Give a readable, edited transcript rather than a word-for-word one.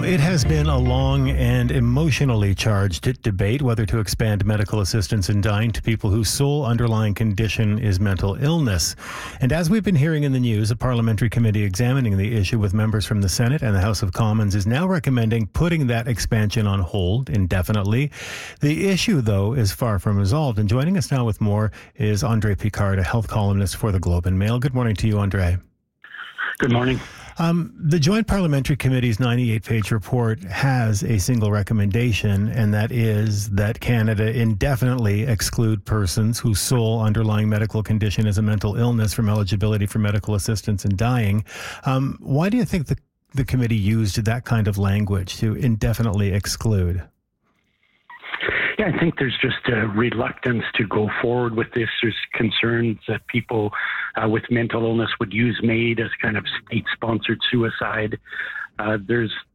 It has been a long and emotionally charged debate whether to expand medical assistance in dying to people whose sole underlying condition is mental illness. And as we've been hearing in the news, a parliamentary committee examining the issue with members from the Senate and the House of Commons is now recommending putting that expansion on hold indefinitely. The issue, though, is far from resolved. And joining us now with more is Andre Picard, a health columnist for the Globe and Mail. Good morning to you, Andre. Good morning. The Joint Parliamentary Committee's 98-page report has a single recommendation, and that is that Canada indefinitely exclude persons whose sole underlying medical condition is a mental illness from eligibility for medical assistance in dying. Why do you think the committee used that kind of language to indefinitely exclude? Yeah, I think there's just a reluctance to go forward with this. There's concerns that people with mental illness would use MAID as kind of state-sponsored suicide. There's